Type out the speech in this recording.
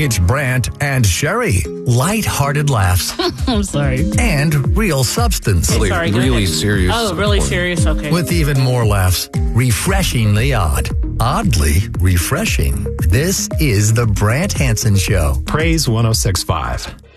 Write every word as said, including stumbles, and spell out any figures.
It's Brant and Sherry. Light-hearted laughs. I'm sorry. And real substance. Okay, sorry, go really ahead. serious. Oh, really serious? Okay. With even more laughs. Refreshingly odd. Oddly refreshing. This is the Brant Hansen Show. Praise one oh six point five.